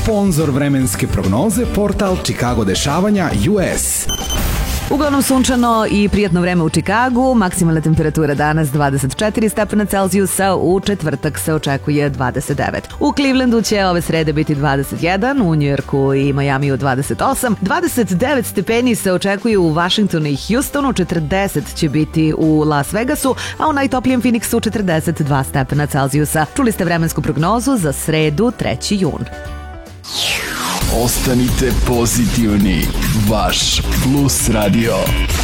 Sponzor vremenske prognoze, portal Chicago dešavanja US. Uglavnom sunčano i prijatno vreme u Čikagu, maksimalna temperatura danas 24 stepena Celzijusa, u četvrtak se očekuje 29. U Clevelandu će ove srede biti 21, u Njujorku i Majamiju 28, 29 stepeni se očekuje u Washingtonu i Houstonu, 40 će biti u Las Vegasu, a u najtoplijem Phoenixu 42 stepena Celzijusa. Čuli ste vremensku prognozu za sredu 3. jun. Ostanite pozitivni, vaš Plus Radio.